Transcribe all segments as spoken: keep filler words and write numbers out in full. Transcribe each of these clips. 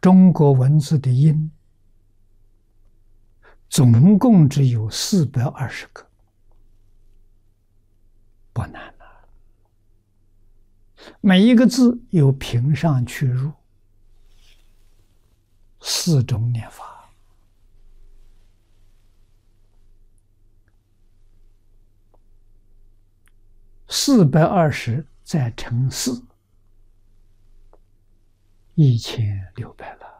中国文字的音总共只有四百二十个，不难了。每一个字有平上去入四种念法，四百二十再乘四，一千六百了。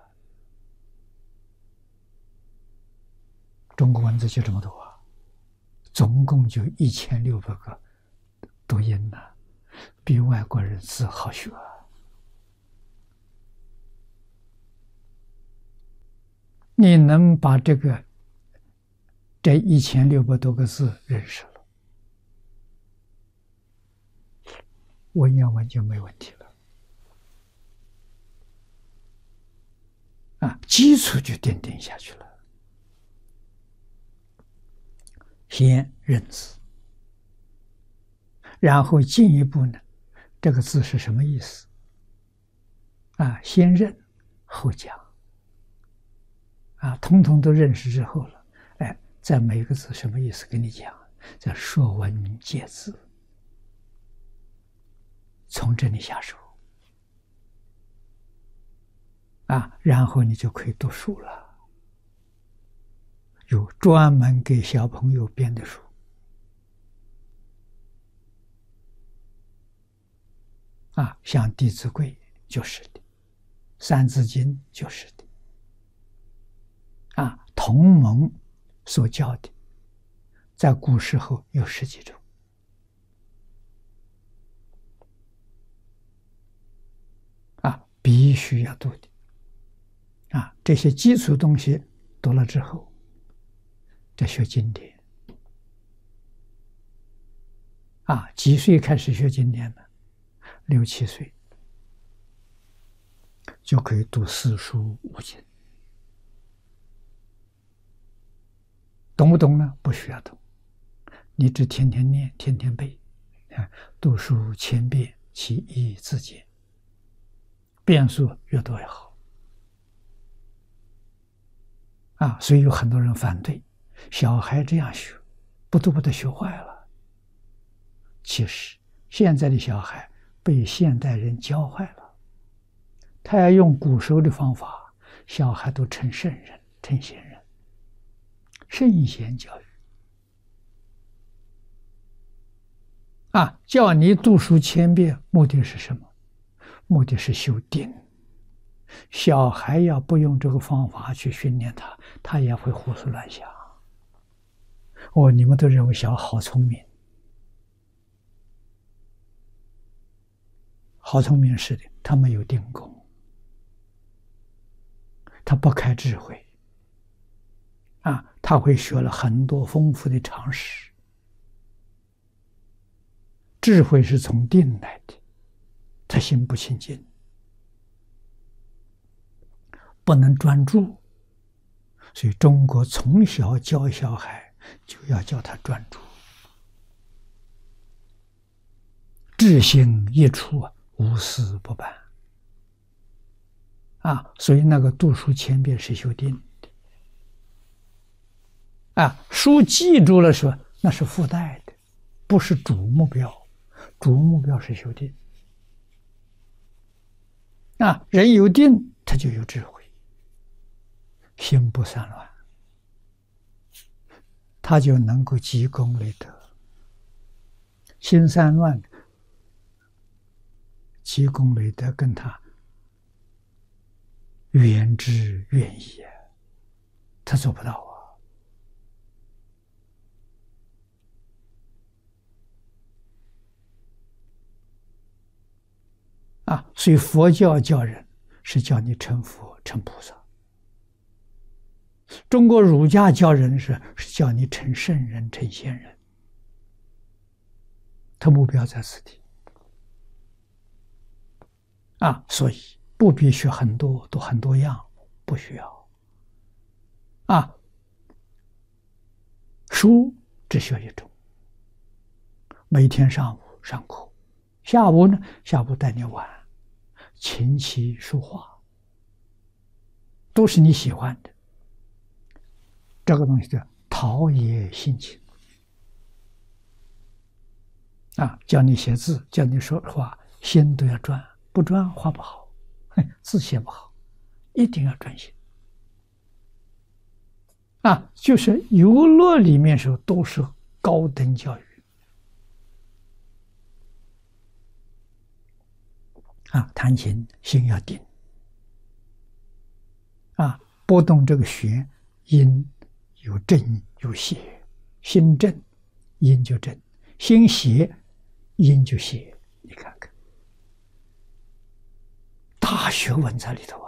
中国文字就这么多啊，总共就一千六百个读音呢，比外国人字好学啊。你能把这个这一千六百多个字认识了，文言文就没问题了啊，基础就奠定下去了。先认字，然后进一步呢，这个字是什么意思啊？先认后讲啊，统统都认识之后了，哎，在每一个字什么意思跟你讲，在说文解字，从这里下手啊，然后你就可以读书了。有专门给小朋友编的书啊，像《弟子规》就是的，《三字经》就是的啊，同盟所教的，在古时候有十几种啊，必须要读的啊，这些基础东西读了之后，再学经典啊，几岁开始学经典呢？六七岁就可以读四书五经，懂不懂呢？不需要懂，你只天天念，天天背，啊，读书千遍，其义自见，遍数越多越好啊！所以有很多人反对。小孩这样学，不读不得学坏了。其实现在的小孩被现代人教坏了，他要用古时候的方法，小孩都成圣人、成贤人，圣贤教育啊！叫你读书千遍，目的是什么？目的是修定。小孩要不用这个方法去训练他，他也会胡思乱想。哦，你们都认为小孩好聪明，好聪明是的，他没有定功，他不开智慧啊，他会学了很多丰富的常识，智慧是从定来的，他心不清净，不能专注，所以中国从小教小孩就要叫他专注，志心一处，无事不办啊！所以那个读书千遍是修定的啊，书记住了说那是附带的，不是主目标，主目标是修定啊！人有定，他就有智慧，心不散乱，他就能够积功累德。心散乱，积功累德跟他远之远矣，他做不到啊！啊，所以佛教教人是教你成佛成菩萨，中国儒家教人是是教你成圣人成仙人，他目标在此地啊，所以不必学很多，读很多样，不需要啊。书只学一种，每天上午上课，下午呢，下午带你玩琴棋书画都是你喜欢的，这个东西叫陶冶性情啊！教你写字，教你说话，心都要专，不专画不好，字写不好，一定要专心啊！就是游乐里面时候都是高等教育啊！弹琴心要定啊，拨动这个弦，音有正有邪，心正音就正，心邪音就邪。你看看，大学问在里头